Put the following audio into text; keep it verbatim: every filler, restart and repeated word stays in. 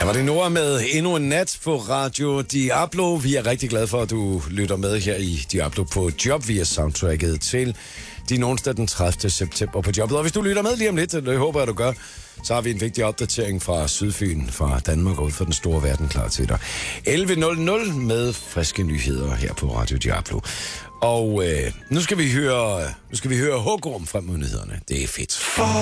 Der var det Nora med endnu en nat på Radio Diablo. Vi er rigtig glade for, at du lytter med her i Diablo på Job via soundtracket til din onsdag den tredivte september på Jobbet. Og hvis du lytter med lige om lidt, det håber jeg, du gør, så har vi en vigtig opdatering fra Sydfyn, fra Danmark og ud for den store verden klar til dig. elleve nul nul med friske nyheder her på Radio Diablo. Og øh, nu skal vi høre, nu skal vi høre Hågrum frem mod nyhederne. Det er fedt.